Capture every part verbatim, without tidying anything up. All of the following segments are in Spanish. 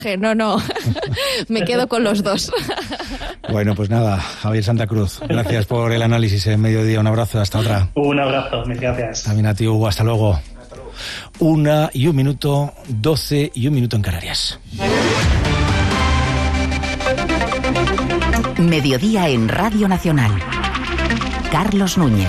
No, no, me quedo con los dos. Bueno, pues nada, Javier Santa Cruz, gracias por el análisis en Mediodía. Un abrazo, hasta otra. Un abrazo, muchas gracias. También a ti, Hugo, hasta luego. Hasta luego. Una y un minuto, doce y un minuto en Canarias. Mediodía en Radio Nacional. Carlos Núñez.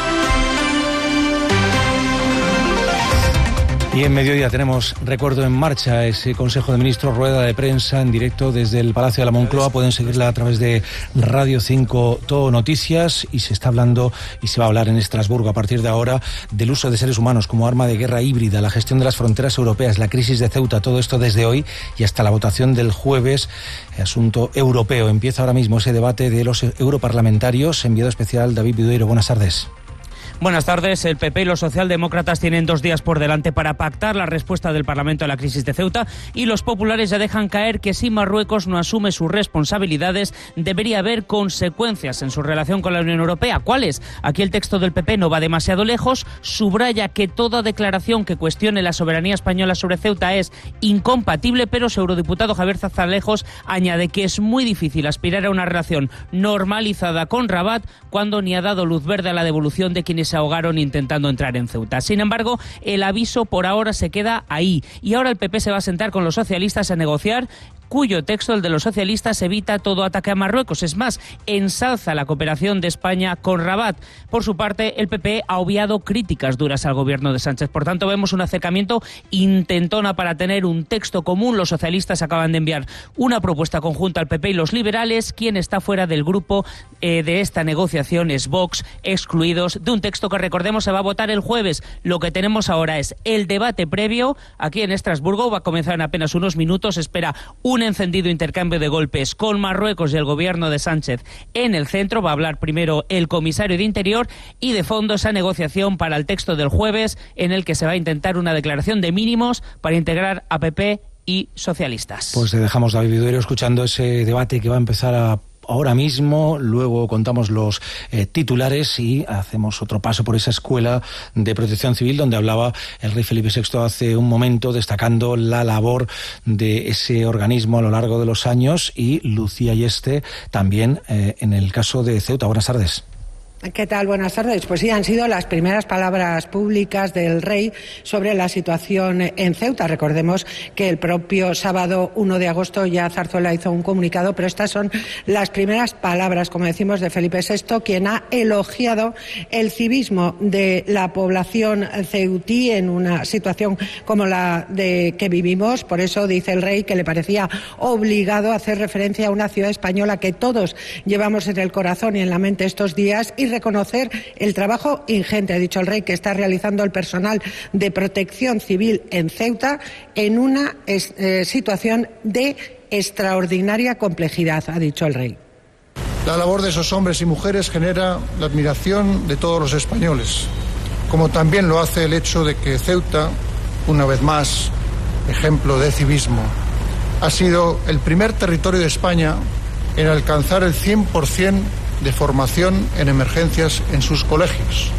Y en Mediodía tenemos Recuerdo en Marcha, ese Consejo de Ministros, rueda de prensa en directo desde el Palacio de la Moncloa. Pueden seguirla a través de Radio cinco Todo Noticias, y se está hablando y se va a hablar en Estrasburgo a partir de ahora del uso de seres humanos como arma de guerra híbrida, la gestión de las fronteras europeas, la crisis de Ceuta, todo esto desde hoy y hasta la votación del jueves. Asunto europeo. Empieza ahora mismo ese debate de los europarlamentarios. Enviado especial David Vidueiro, buenas tardes. Buenas tardes. El P P y los socialdemócratas tienen dos días por delante para pactar la respuesta del Parlamento a la crisis de Ceuta, y los populares ya dejan caer que si Marruecos no asume sus responsabilidades debería haber consecuencias en su relación con la Unión Europea. ¿Cuáles? Aquí el texto del P P no va demasiado lejos, subraya que toda declaración que cuestione la soberanía española sobre Ceuta es incompatible, pero su eurodiputado Javier Zarzalejos añade que es muy difícil aspirar a una relación normalizada con Rabat cuando ni ha dado luz verde a la devolución de quienes se ahogaron intentando entrar en Ceuta. Sin embargo, el aviso por ahora se queda ahí, y ahora el P P se va a sentar con los socialistas a negociar, cuyo texto, el de los socialistas, evita todo ataque a Marruecos. Es más, ensalza la cooperación de España con Rabat. Por su parte, el P P ha obviado críticas duras al gobierno de Sánchez. Por tanto, vemos un acercamiento intentona para tener un texto común. Los socialistas acaban de enviar una propuesta conjunta al P P y los liberales. Quien está fuera del grupo eh, de esta negociación es Vox, excluidos de un texto que, recordemos, se va a votar el jueves. Lo que tenemos ahora es el debate previo aquí en Estrasburgo. Va a comenzar en apenas unos minutos. Espera un Un encendido intercambio de golpes con Marruecos y el gobierno de Sánchez en el centro. Va a hablar primero el comisario de Interior, y de fondo esa negociación para el texto del jueves, en el que se va a intentar una declaración de mínimos para integrar a P P y socialistas. Pues le dejamos a David Vidueiro escuchando ese debate que va a empezar a ahora mismo. Luego contamos los eh, titulares y hacemos otro paso por esa escuela de protección civil donde hablaba el rey Felipe sexto hace un momento, destacando la labor de ese organismo a lo largo de los años, y Lucía Yeste también eh, en el caso de Ceuta. Buenas tardes. ¿Qué tal? Buenas tardes. Pues sí, han sido las primeras palabras públicas del rey sobre la situación en Ceuta. Recordemos que el propio sábado uno de agosto ya Zarzuela hizo un comunicado, pero estas son las primeras palabras, como decimos, de Felipe sexto, quien ha elogiado el civismo de la población ceutí en una situación como la de que vivimos. Por eso dice el rey que le parecía obligado hacer referencia a una ciudad española que todos llevamos en el corazón y en la mente estos días, y reconocer el trabajo ingente, ha dicho el rey, que está realizando el personal de protección civil en Ceuta en una eh, situación de extraordinaria complejidad, ha dicho el rey. La labor de esos hombres y mujeres genera la admiración de todos los españoles, como también lo hace el hecho de que Ceuta, una vez más, ejemplo de civismo, ha sido el primer territorio de España en alcanzar el cien por ciento de formación en emergencias en sus colegios.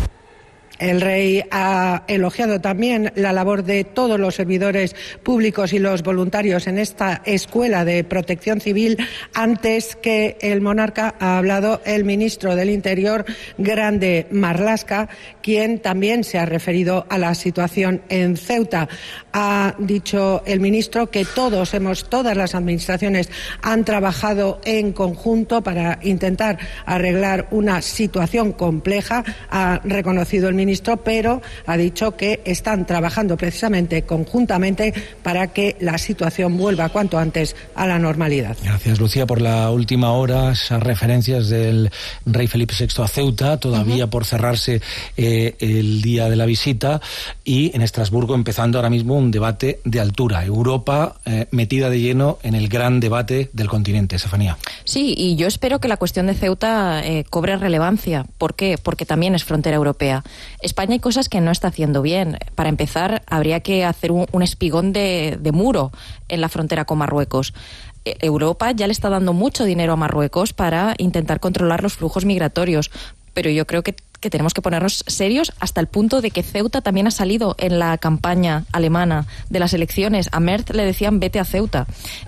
El rey ha elogiado también la labor de todos los servidores públicos y los voluntarios en esta escuela de protección civil. Antes que el monarca ha hablado el ministro del Interior, Grande Marlaska, quien también se ha referido a la situación en Ceuta. Ha dicho el ministro que todos hemos, todas las administraciones han trabajado en conjunto para intentar arreglar una situación compleja. Ha reconocido el ministro Ministro, pero ha dicho que están trabajando precisamente conjuntamente para que la situación vuelva cuanto antes a la normalidad. Gracias, Lucía, por la última hora, esas referencias del rey Felipe sexto a Ceuta, todavía uh-huh. por cerrarse eh, el día de la visita, y en Estrasburgo empezando ahora mismo un debate de altura. Europa eh, metida de lleno en el gran debate del continente. Estefanía. Sí, y yo espero que la cuestión de Ceuta eh, cobre relevancia. ¿Por qué? Porque también es frontera europea. España hay cosas que no está haciendo bien. Para empezar, habría que hacer un, un espigón de, de muro en la frontera con Marruecos. Europa ya le está dando mucho dinero a Marruecos para intentar controlar los flujos migratorios, pero yo creo que que tenemos que ponernos serios hasta el punto de que Ceuta también ha salido en la campaña alemana de las elecciones. A Merz le decían vete a Ceuta.